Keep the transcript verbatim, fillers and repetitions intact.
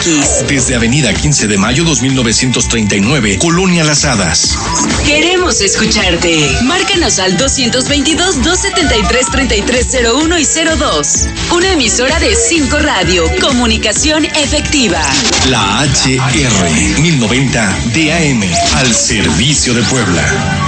x. Desde Avenida quince de Mayo dos mil novecientos treinta y nueve, Colonia Las Hadas. Queremos escucharte. Márcanos al doscientos veintidós, doscientos setenta y tres, treinta y tres cero uno y cero dos. Una emisora de cinco Radio. Comunicación efectiva. La H R mil noventa D A M al servicio de Puebla.